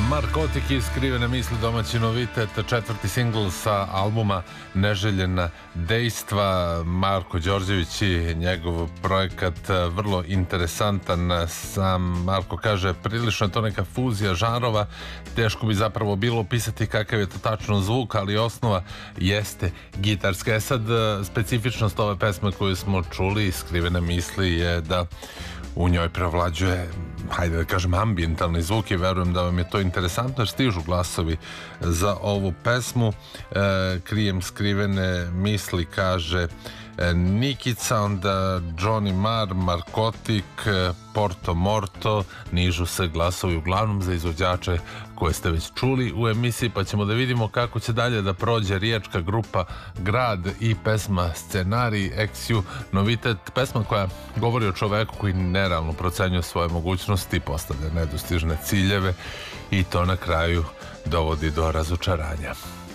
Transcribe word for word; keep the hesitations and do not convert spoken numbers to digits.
Narkotik i skrivene misli, domaći novitet, četvrti singl sa albuma Neželjena dejstva. Marko Đorđević i njegov projekat, vrlo interesantan. Sam Marko kaže, prilično je to neka fuzija žanrova, teško bi zapravo bilo opisati kakav je to tačno zvuk, ali osnova jeste gitarska. E sad, specifičnost ove pesme koju smo čuli, skrivene misli, je da u njoj prevlađuje, hajde da kažem, ambijentalni zvuk i verujem da vam je to interesantno jer stižu glasovi za ovu pesmu. E, krijem skrivene misli, kaže Nikica, onda Johnny Marr, Markotik, Porto Morto, nižu se glasovi uglavnom za izvođače koje ste već čuli u emisiji, pa ćemo da vidimo kako će dalje da prođe riječka grupa Grad i pesma Scenarij X U, novitet, pesma koja govori o čoveku koji nerealno procenjuje svoje mogućnosti, postavlja nedostižne ciljeve i to na kraju dovodi do razočaranja.